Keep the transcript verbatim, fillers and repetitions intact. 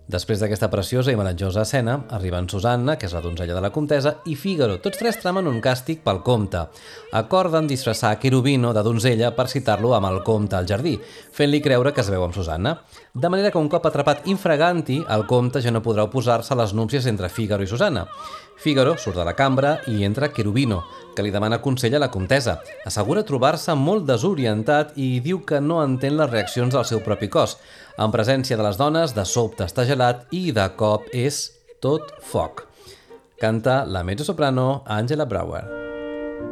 Després d'aquesta preciosa i melanjosa escena, arriben Susanna, que és la donzella de la comtessa, i Fígaro. Tots tres tramen un càstig pel comte. Acorden disfressar Cherubino de donzella per citar-lo amb el comte al jardí, fent-li creure que es veu amb Susanna. De manera que un cop atrapat infraganti, el comte ja no podrà oposar-se a les núpcies entre Fígaro i Susanna. Fígaro surt de la cambra i entra Cherubino, que li demana consell a la comtessa. Assegura trobar-se molt desorientat i diu que no entén les reaccions del seu propi cos. En presència de les dones, de sobte està gelat i de cop és tot foc. Canta la mezzosoprano Angela Bauer.